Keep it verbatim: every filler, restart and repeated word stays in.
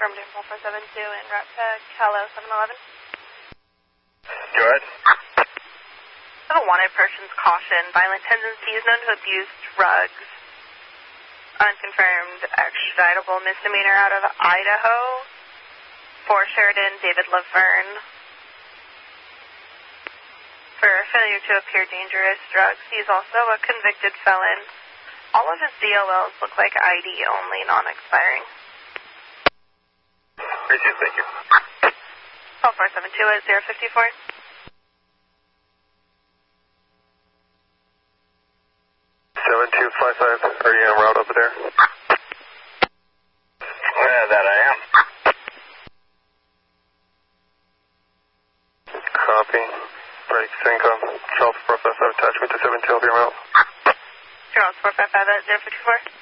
affirmative, four four seven two, en route to Calo seven eleven. Go ahead. I have a wanted person's caution, violent tendencies, known to abuse drugs, unconfirmed, extraditable misdemeanor out of Idaho, for Sheridan David Laverne. For failure to appear dangerous drugs, he is also a convicted felon. All of his D O Ls look like I D only, non-expiring. Received, thank you. Call four seven two at zero five four. seven two five five, are you en route over there? Yeah, that I am. Copy. Break, Syncom. Charles four five five, attachment to seven two, I'll be en route. Charles four five five at zero five four.